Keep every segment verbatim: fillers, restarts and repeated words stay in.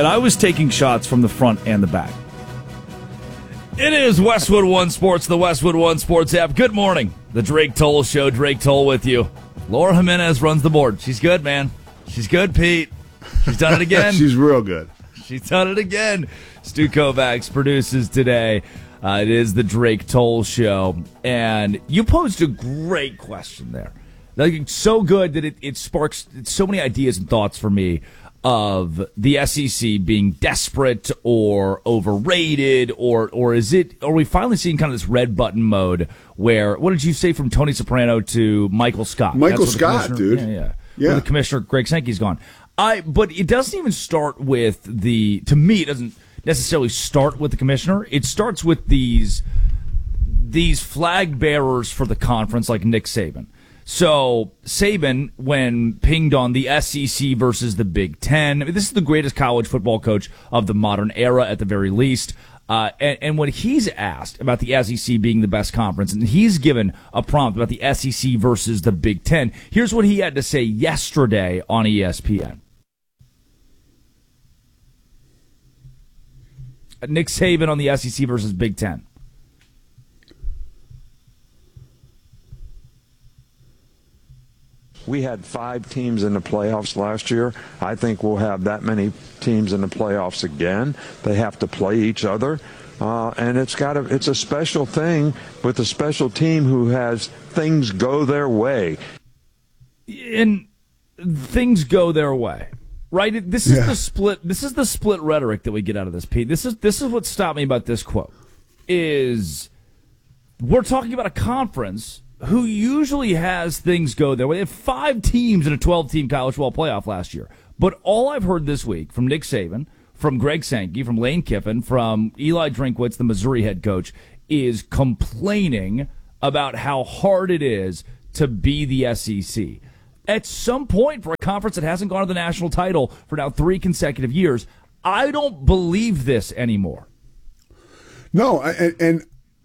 and I was taking shots from the front and the back. It is Westwood One Sports, the Westwood One Sports app. Good morning. The Drake Toll Show. Drake Toll with you. Laura Jimenez runs the board. She's good, man. She's good, Pete. She's done it again. She's real good. She's done it again. Stu Kovacs produces today. Uh, it is the Drake Toll Show. And you posed a great question there. Like, it's so good that it, it sparks so many ideas and thoughts for me of the S E C being desperate or overrated, or or is it, are we finally seeing kind of this red button mode where, what did you say, from Tony Soprano to Michael Scott? Michael Scott, dude. Yeah, yeah. Yeah. Where the commissioner, Greg Sankey's gone. I, but it doesn't even start with the, to me, it doesn't necessarily start with the commissioner. It starts with these, these flag bearers for the conference like Nick Saban. So Saban, when pinged on the S E C versus the Big Ten, I mean, this is the greatest college football coach of the modern era at the very least. Uh, and, and when he's asked about the S E C being the best conference, and he's given a prompt about the S E C versus the Big Ten, here's what he had to say yesterday on E S P N. Nick Saban on the S E C versus Big Ten. We had five teams in the playoffs last year. I think we'll have that many teams in the playoffs again. They have to play each other. Uh, and it's got a, it's a special thing with a special team who has things go their way. And things go their way, right? This is yeah. the split. This is the split rhetoric that we get out of this, Pete. This is this is what stopped me about this quote. Is we're talking about a conference who usually has things go their way. They had five teams in a twelve-team college football playoff last year. But all I've heard this week from Nick Saban, from Greg Sankey, from Lane Kiffin, from Eli Drinkwitz, the Missouri head coach, is complaining about how hard it is to be the S E C. At some point, for a conference that hasn't gone to the national title for now three consecutive years, I don't believe this anymore. No, and, and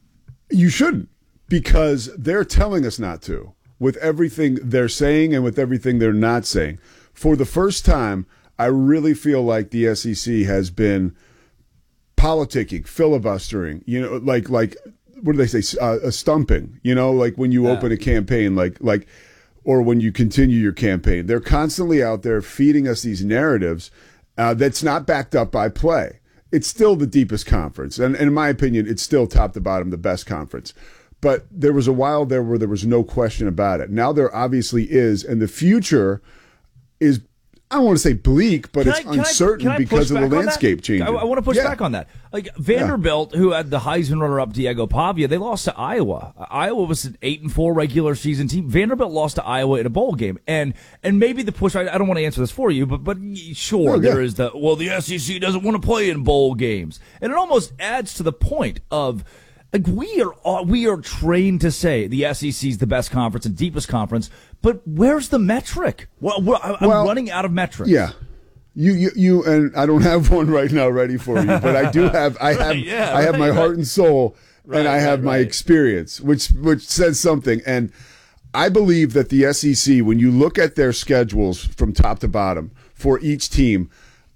you shouldn't. Because they're telling us not to, with everything they're saying and with everything they're not saying. For the first time, I really feel like the S E C has been politicking, filibustering, you know, like, like what do they say, uh, a stumping, you know, like when you yeah. open a campaign, like, like, or when you continue your campaign. They're constantly out there feeding us these narratives uh, that's not backed up by play. It's still the deepest conference. And, and in my opinion, it's still top to bottom the best conference. But there was a while there where there was no question about it. Now there obviously is, and the future is, I don't want to say bleak, but can it's I, can uncertain I, can I because of the on landscape that? changing. I, I want to push yeah. back on that. Like Vanderbilt, yeah. who had the Heisman runner-up Diego Pavia, they lost to Iowa. Iowa was an eight and four regular season team. Vanderbilt lost to Iowa in a bowl game, and and maybe the push. I, I don't want to answer this for you, but but sure, oh, yeah. there is the well, the S E C doesn't want to play in bowl games, and it almost adds to the point of. Like we are, we are trained to say the S E C is the best conference and deepest conference, but where's the metric? Well, I'm well, running out of metrics. Yeah, you, you, you, and I don't have one right now ready for you, but I do have, I have, yeah, I have right, my right. heart and soul, right, and I have right, my right. experience, which which says something. And I believe that the S E C, when you look at their schedules from top to bottom for each team,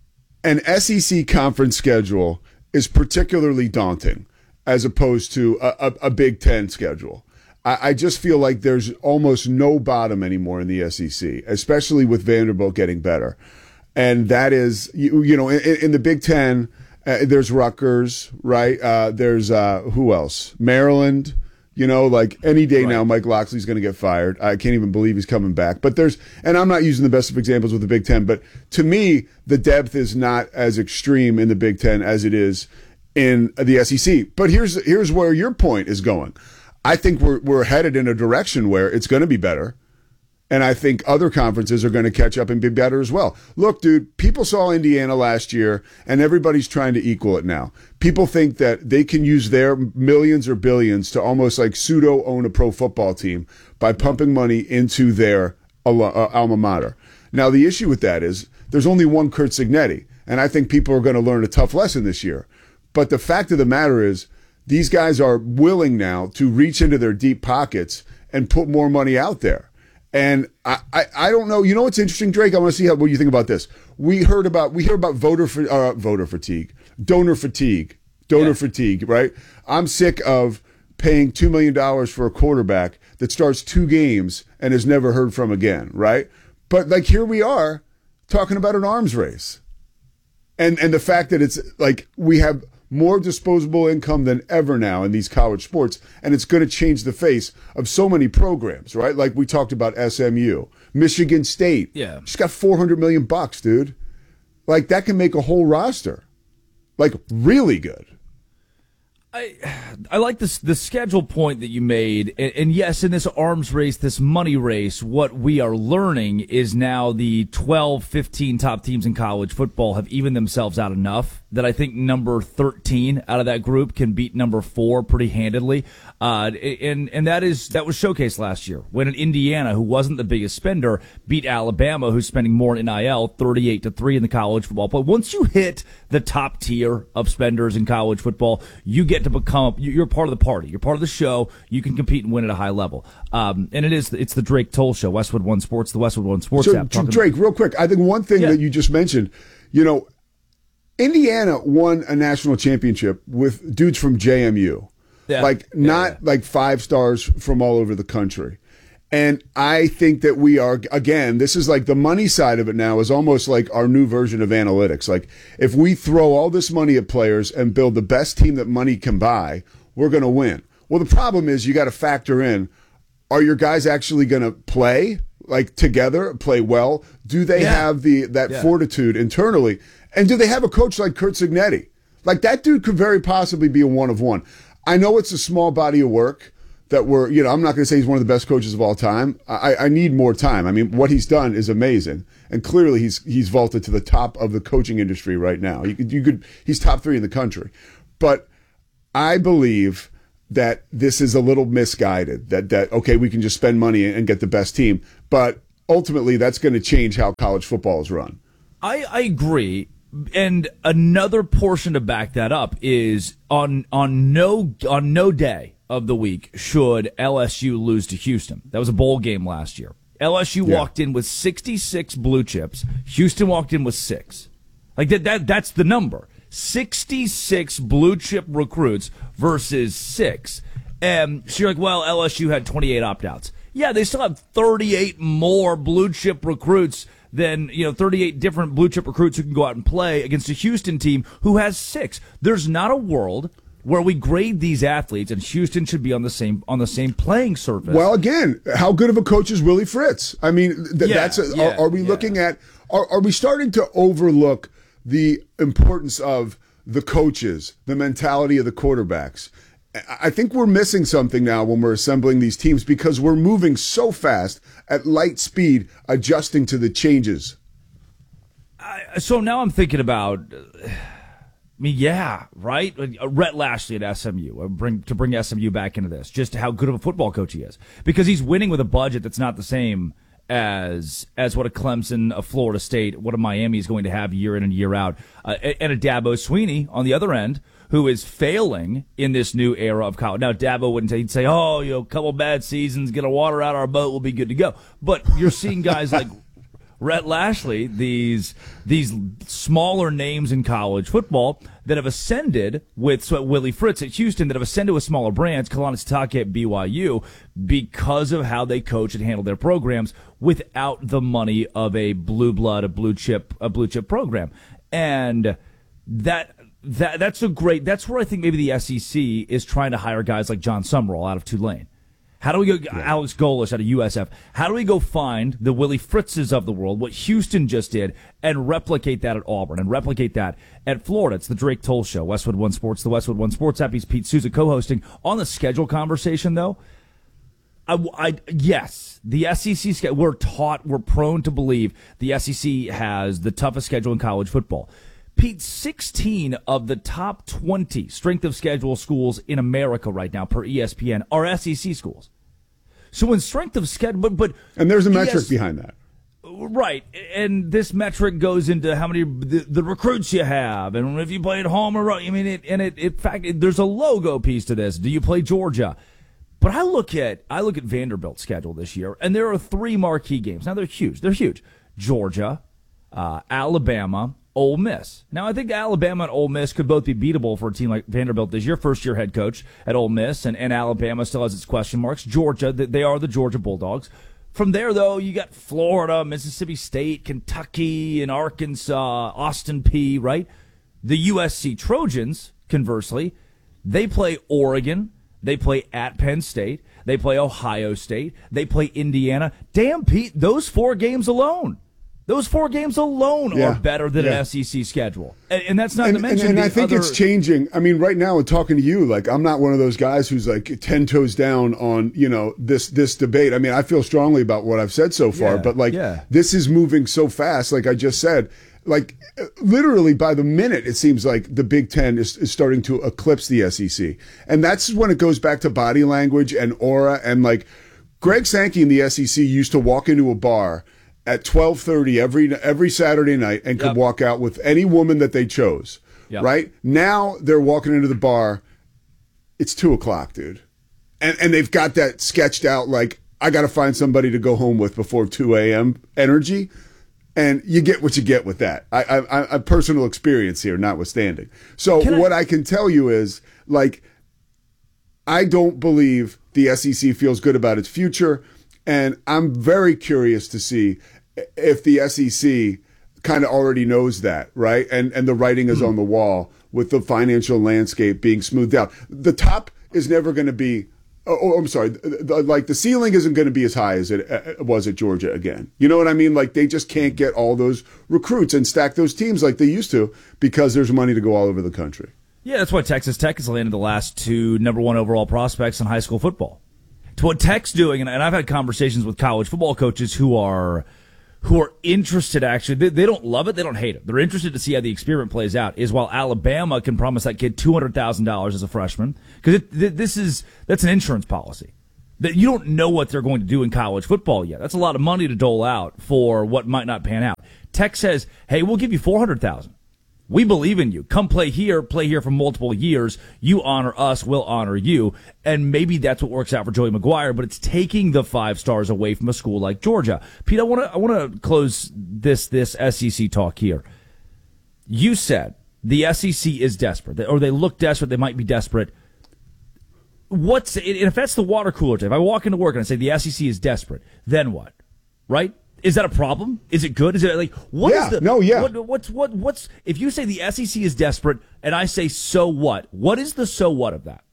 an S E C conference schedule is particularly daunting, as opposed to a, a, a Big Ten schedule. I, I just feel like there's almost no bottom anymore in the S E C, especially with Vanderbilt getting better. And that is, you, you know, in, in the Big Ten, uh, there's Rutgers, right? Uh, there's, uh, who else? Maryland, you know, like any day right. now, Mike Loxley's going to get fired. I can't even believe he's coming back. But there's, and I'm not using the best of examples with the Big Ten, but to me, the depth is not as extreme in the Big Ten as it is in the S E C. But here's here's where your point is going. I think we're we're headed in a direction where it's going to be better. And I think other conferences are going to catch up and be better as well. Look, dude, people saw Indiana last year, and everybody's trying to equal it now. People think that they can use their millions or billions to almost like pseudo own a pro football team by pumping money into their alma mater. Now, the issue with that is there's only one Curt Cignetti, and I think people are going to learn a tough lesson this year. But the fact of the matter is these guys are willing now to reach into their deep pockets and put more money out there. And I, I, I don't know. You know what's interesting, Drake? I want to see how, what you think about this. We heard about we hear about voter uh, voter fatigue, donor fatigue, donor yeah. fatigue. Right? I'm sick of paying two million dollars for a quarterback that starts two games and is never heard from again. Right? But like here we are talking about an arms race, and and the fact that it's like we have more disposable income than ever now in these college sports, and it's going to change the face of so many programs, right? Like we talked about S M U, Michigan State. Yeah. She's got four hundred million bucks, dude. Like that can make a whole roster. Like really good. I I like this the schedule point that you made, and, and yes, in this arms race, this money race, what we are learning is now the twelve, fifteen top teams in college football have evened themselves out enough that I think number thirteen out of that group can beat number four pretty handedly. Uh, and and that is that was showcased last year when an Indiana, who wasn't the biggest spender, beat Alabama, who's spending more in N I L, thirty-eight to three in the college football. But once you hit the top tier of spenders in college football, you get to become you're part of the party. You're part of the show. You can compete and win at a high level. Um, and it is it's the Drake Toll Show, Westwood One Sports, the Westwood One Sports so, app. Drake, real quick, I think one thing yeah. that you just mentioned, you know, Indiana won a national championship with dudes from J M U. Yeah. Like not yeah, yeah. like five stars from all over the country. And I think that we are, again, this is like the money side of it now is almost like our new version of analytics. Like if we throw all this money at players and build the best team that money can buy, we're going to win. Well, the problem is you got to factor in, are your guys actually going to play like together, play well? Do they yeah. have the that yeah. fortitude internally? And do they have a coach like Curt Cignetti? Like that dude could very possibly be a one of one. I know it's a small body of work that we're, you know, I'm not going to say he's one of the best coaches of all time. I, I need more time. I mean, what he's done is amazing. And clearly he's he's vaulted to the top of the coaching industry right now. You could, you could he's top three in the country. But I believe that this is a little misguided, that, that okay, we can just spend money and get the best team. But ultimately, that's going to change how college football is run. I, I agree. And another portion to back that up is on on no on no day of the week should L S U lose to Houston. That was a bowl game last year. L S U yeah. walked in with sixty-six blue chips. Houston walked in with six. Like that that that's the number. sixty-six blue chip recruits versus six. And so you're like, well, L S U had twenty-eight opt-outs. Yeah, they still have thirty-eight more blue chip recruits than, you know, thirty-eight different blue chip recruits who can go out and play against a Houston team who has six. There's not a world where we grade these athletes, and Houston should be on the same on the same playing surface. Well, again, how good of a coach is Willie Fritz? I mean, th- yeah, that's a, yeah, are, are we yeah. looking at? Are, are we starting to overlook the importance of the coaches, the mentality of the quarterbacks? I think we're missing something now when we're assembling these teams because we're moving so fast at light speed, adjusting to the changes. I, so now I'm thinking about, I mean, yeah, right? Rhett Lashley at S M U, bring, to bring S M U back into this, just how good of a football coach he is. Because he's winning with a budget that's not the same as as what a Clemson, a Florida State, what a Miami is going to have year in and year out. Uh, and a Dabo Swinney on the other end, who is failing in this new era of college. Now, Dabo wouldn't he'd say, oh, you know, a couple bad seasons, get a water out of our boat, we'll be good to go. But you're seeing guys like Rhett Lashley, these these smaller names in college football that have ascended with so Willie Fritz at Houston, that have ascended with smaller brands, Kalani Sitake at B Y U, because of how they coach and handle their programs without the money of a blue blood, a blue chip, a blue chip program. And that that that's a great. That's where I think maybe the S E C is trying to hire guys like John Summerall out of Tulane. How do we go, yeah. Alex Golesh out of U S F? How do we go find the Willie Fritzes of the world, what Houston just did, and replicate that at Auburn and replicate that at Florida? It's the Drake Toll Show, Westwood One Sports, the Westwood One Sports app. He's Pete Souza co-hosting. On the schedule conversation, though, I, I, yes, the S E C schedule, we're taught, we're prone to believe the S E C has the toughest schedule in college football. Pete, sixteen of the top twenty strength of schedule schools in America right now per E S P N are S E C schools. So when strength of schedule, but, but and there's a E S, metric behind that, right? And this metric goes into how many the, the recruits you have, and if you play at home or I mean, it, and it in fact it, there's a logo piece to this. Do you play Georgia? But I look at I look at Vanderbilt's schedule this year, and there are three marquee games. Now they're huge. They're huge. Georgia, uh, Alabama, Ole Miss. Now I think Alabama and Ole Miss could both be beatable for a team like Vanderbilt this year. First year head coach at Ole Miss, and, and Alabama still has its question marks. Georgia, they are the Georgia Bulldogs. From there, though, you got Florida, Mississippi State, Kentucky, and Arkansas, Austin Peay, right? The U S C Trojans, conversely, they play Oregon. They play at Penn State. They play Ohio State. They play Indiana. Damn, Pete, those four games alone. Those four games alone yeah, are better than yeah. an S E C schedule. And, and that's not and, to mention And, and the I think other... it's changing. I mean, right now, talking to you, like, I'm not one of those guys who's, like, ten toes down on, you know, this this debate. I mean, I feel strongly about what I've said so far, Yeah, but, like, yeah. this is moving so fast, like I just said. Like, literally by the minute, it seems like the Big Ten is, is starting to eclipse the S E C. And that's when it goes back to body language and aura. And, like, Greg Sankey in the S E C used to walk into a bar at twelve thirty every every Saturday night and could Yep. walk out with any woman that they chose, Yep. right? Now they're walking into the bar, it's two o'clock, dude. And and they've got that sketched out, like, I got to find somebody to go home with before two a.m. energy. And you get what you get with that. I, I, I personal experience here, notwithstanding. So Can I- what I can tell you is, like, I don't believe the S E C feels good about its future. And I'm very curious to see if the S E C kind of already knows that, right? And and the writing is on the wall with the financial landscape being smoothed out. The top is never going to be, oh, oh, I'm sorry, the, the, like the ceiling isn't going to be as high as it uh, was at Georgia again. You know what I mean? Like, they just can't get all those recruits and stack those teams like they used to because there's money to go all over the country. Yeah, that's why Texas Tech has landed the last two number one overall prospects in high school football. To what Tech's doing, and, and I've had conversations with college football coaches who are who are interested, actually. They, they don't love it. They don't hate it. They're interested to see how the experiment plays out, is while Alabama can promise that kid two hundred thousand dollars as a freshman, because this is that's an insurance policy. That you don't know what they're going to do in college football yet. That's a lot of money to dole out for what might not pan out. Tech says, hey, we'll give you four hundred thousand dollars. We believe in you. Come play here, play here for multiple years. You honor us, we'll honor you. And maybe that's what works out for Joey McGuire, but it's taking the five stars away from a school like Georgia. Pete, I want to I want to close this this S E C talk here. You said the S E C is desperate, or they look desperate, they might be desperate. What's if that's the water cooler? If I walk into work and I say the S E C is desperate, then what? Right? Is that a problem? Is it good? Is it like what Yeah, is the no, yeah. What, what's what what's if you say the S E C is desperate and I say so what? What is the so what of that?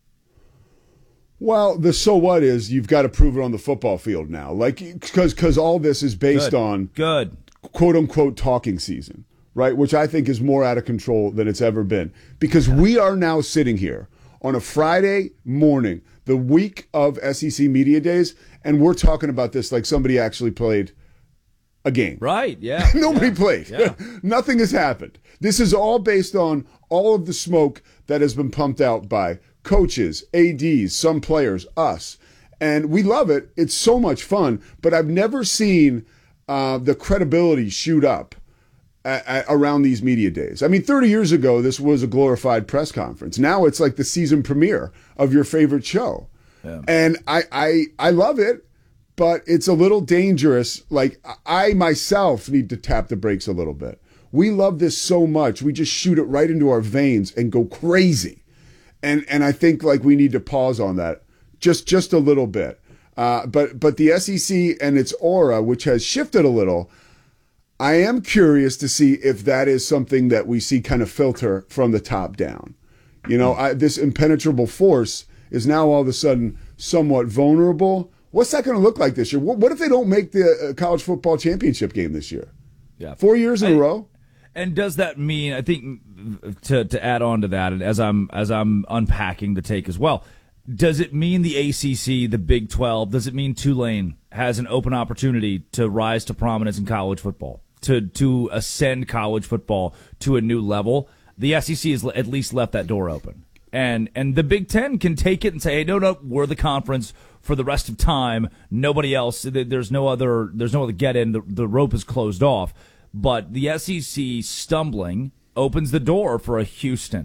Well, the so what is you've got to prove it on the football field now, like because because all this is based Good. on Good. quote unquote talking season, right? Which I think is more out of control than it's ever been because we are now sitting here on a Friday morning, the week of S E C Media Days, and we're talking about this like somebody actually played a game. Right, yeah. Nobody yeah, played. Yeah. Nothing has happened. This is all based on all of the smoke that has been pumped out by coaches, A Ds, some players, us. And we love it. It's so much fun. But I've never seen uh, the credibility shoot up at, at, around these media days. I mean, thirty years ago, this was a glorified press conference. Now it's like the season premiere of your favorite show. Yeah. And I, I, I love it. But it's a little dangerous. Like, I myself need to tap the brakes a little bit. We love this so much. We just shoot it right into our veins and go crazy. And and I think, like, we need to pause on that just just a little bit. Uh, but but the S E C and its aura, which has shifted a little, I am curious to see if that is something that we see kind of filter from the top down. You know, I, this impenetrable force is now all of a sudden somewhat vulnerable. What's that going to look like this year? What, what if they don't make the uh, college football championship game this year? Yeah, four years in I, a row. And does that mean? I think to to add on to that, and as I'm as I'm unpacking the take as well, does it mean the A C C, the Big twelve? Does it mean Tulane has an open opportunity to rise to prominence in college football, to to ascend college football to a new level? The S E C has at least left that door open. And and the Big Ten can take it and say, hey, no, no, we're the conference for the rest of time. Nobody else. There's no other. There's no other get in. The, the rope is closed off. But the S E C stumbling opens the door for a Houston,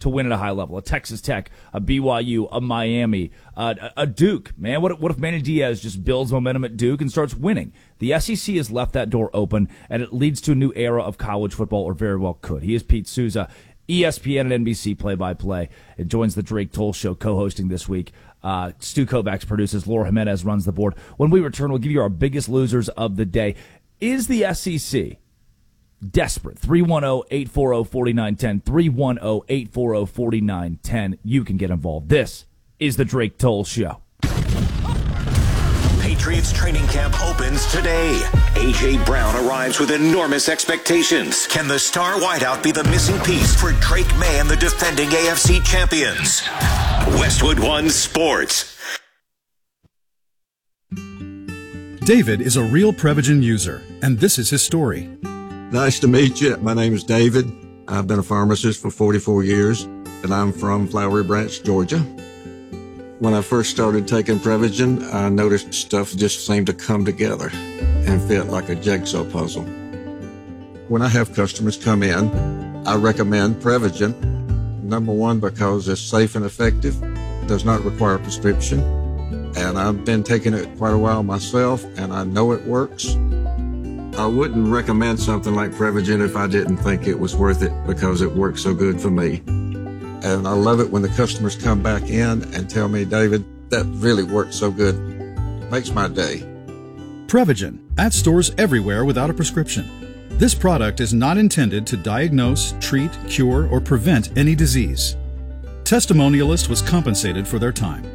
to win at a high level. A Texas Tech, a B Y U, a Miami, uh, a Duke. Man, what, what if Manny Diaz just builds momentum at Duke and starts winning? The S E C has left that door open, and it leads to a new era of college football, or very well could. He is Pete Souza, E S P N and N B C play-by-play. It joins the Drake Toll Show co-hosting this week. Uh, Stu Kovacs produces. Laura Jimenez runs the board. When we return, we'll give you our biggest losers of the day. Is the S E C desperate? three one zero, eight four zero, four nine one zero. three one zero, eight four zero, four nine one zero. You can get involved. This is the Drake Toll Show. Patriots training camp opens today. A J. Brown arrives with enormous expectations. Can the star wideout be the missing piece for Drake May and the defending A F C champions? Westwood One Sports. David is a real Prevagen user, and this is his story. Nice to meet you. My name is David. I've been a pharmacist for forty-four years, and I'm from Flowery Branch, Georgia. When I first started taking Prevagen, I noticed stuff just seemed to come together and fit like a jigsaw puzzle. When I have customers come in, I recommend Prevagen. Number one, because it's safe and effective, does not require a prescription, and I've been taking it quite a while myself, and I know it works. I wouldn't recommend something like Prevagen if I didn't think it was worth it, because it works so good for me. And I love it when the customers come back in and tell me, David, that really worked so good. Makes my day. Prevagen, at stores everywhere without a prescription. This product is not intended to diagnose, treat, cure, or prevent any disease. Testimonialist was compensated for their time.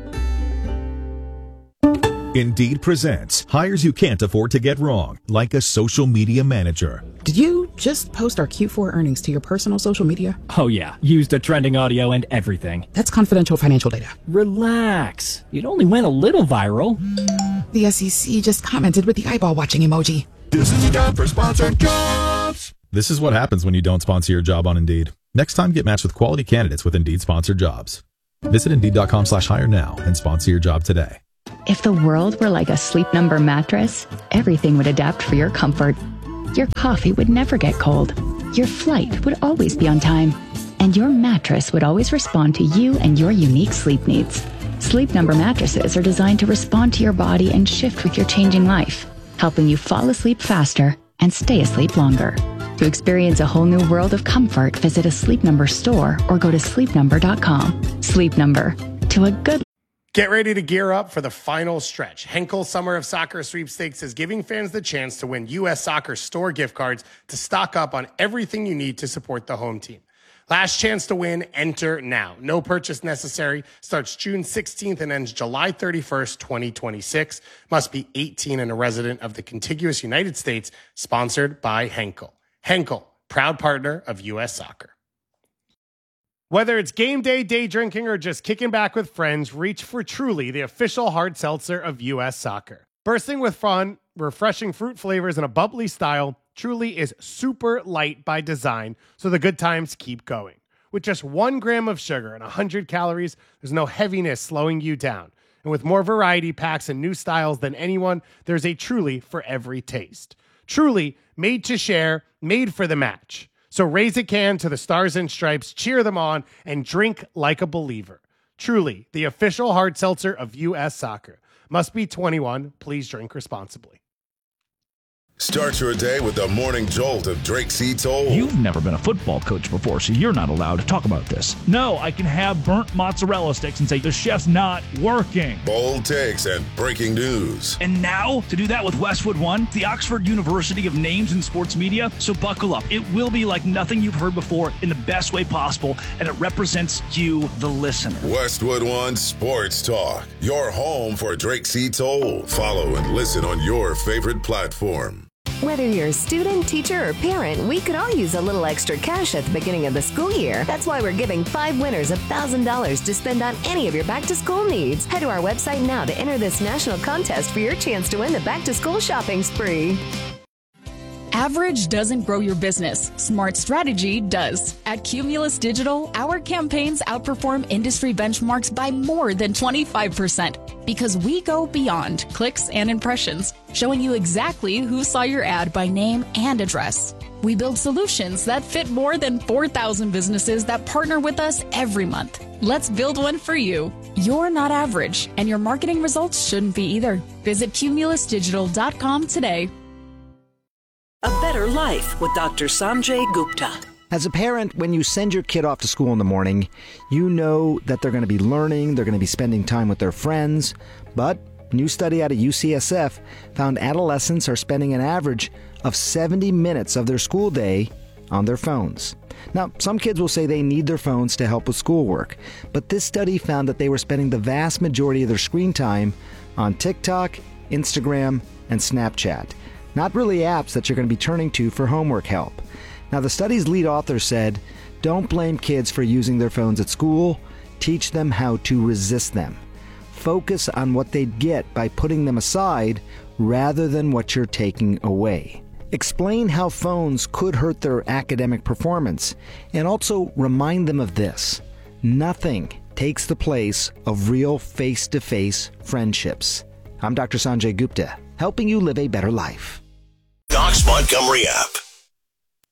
Indeed presents hires you can't afford to get wrong, like a social media manager. Did you just post our Q four earnings to your personal social media? Oh yeah, used a trending audio and everything. That's confidential financial data. Relax. It only went a little viral. The S E C just commented with the eyeball watching emoji. This is a job for sponsored jobs. This is what happens when you don't sponsor your job on Indeed. Next time, get matched with quality candidates with Indeed sponsored jobs. Visit Indeed.com slash hire now and sponsor your job today. If the world were like a Sleep Number mattress, everything would adapt for your comfort. Your coffee would never get cold. Your flight would always be on time. And your mattress would always respond to you and your unique sleep needs. Sleep Number mattresses are designed to respond to your body and shift with your changing life, helping you fall asleep faster and stay asleep longer. To experience a whole new world of comfort, visit a Sleep Number store or go to sleep number dot com. Sleep Number. To a good Get ready to gear up for the final stretch. Henkel Summer of Soccer Sweepstakes is giving fans the chance to win U S Soccer store gift cards to stock up on everything you need to support the home team. Last chance to win, enter now. No purchase necessary. Starts June sixteenth and ends July thirty-first, twenty twenty-six. Must be eighteen and a resident of the contiguous United States. Sponsored by Henkel. Henkel, proud partner of U S Soccer. Whether it's game day, day drinking, or just kicking back with friends, reach for Truly, the official hard seltzer of U S Soccer. Bursting with fun, refreshing fruit flavors, and a bubbly style, Truly is super light by design, so the good times keep going. With just one gram of sugar and one hundred calories, there's no heaviness slowing you down. And with more variety packs and new styles than anyone, there's a Truly for every taste. Truly, made to share, made for the match. So raise a can to the Stars and Stripes, cheer them on, and drink like a believer. Truly, the official hard seltzer of U S Soccer. Must be twenty-one. Please drink responsibly. Start your day with the morning jolt of Drake C. Toll. You've never been a football coach before, so you're not allowed to talk about this. No, I can have burnt mozzarella sticks and say the chef's not working. Bold takes and breaking news. And now, to do that with Westwood One, the Oxford University of Names in Sports Media. So buckle up. It will be like nothing you've heard before in the best way possible, and it represents you, the listener. Westwood One Sports Talk, your home for Drake C. Toll. Follow and listen on your favorite platform. Whether you're a student, teacher, or parent, we could all use a little extra cash at the beginning of the school year. That's why we're giving five winners one thousand dollars to spend on any of your back-to-school needs. Head to our website now to enter this national contest for your chance to win the back-to-school shopping spree. Average doesn't grow your business. Smart strategy does. At Cumulus Digital, our campaigns outperform industry benchmarks by more than twenty-five percent because we go beyond clicks and impressions, showing you exactly who saw your ad by name and address. We build solutions that fit more than four thousand businesses that partner with us every month. Let's build one for you. You're not average, and your marketing results shouldn't be either. Visit cumulus digital dot com today. A Better Life with Doctor Sanjay Gupta. As a parent, when you send your kid off to school in the morning, you know that they're going to be learning, they're going to be spending time with their friends. But a new study out of U C S F found adolescents are spending an average of seventy minutes of their school day on their phones. Now, some kids will say they need their phones to help with schoolwork, but this study found that they were spending the vast majority of their screen time on TikTok, Instagram, and Snapchat. Not really apps that you're going to be turning to for homework help. Now, the study's lead author said, don't blame kids for using their phones at school. Teach them how to resist them. Focus on what they'd get by putting them aside rather than what you're taking away. Explain how phones could hurt their academic performance, and also remind them of this. Nothing takes the place of real face-to-face friendships. I'm Doctor Sanjay Gupta, helping you live a better life. Docs Montgomery app.